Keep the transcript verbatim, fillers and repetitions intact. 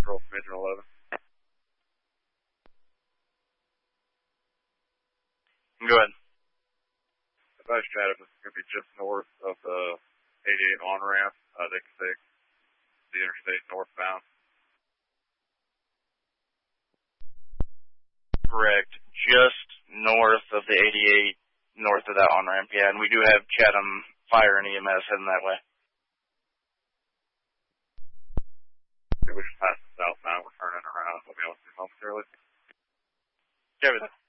control from engine eleven. Go ahead. Advice Chatham, this is going to be just north of the eighty-eight on-ramp. Uh, they can take the interstate northbound. Correct. Just north of the eighty-eight, north of that on-ramp, yeah, and we do have Chatham Fire and E M S heading that way. We just passed the southbound. We're turning around. We'll be able to see momentarily. Copy that.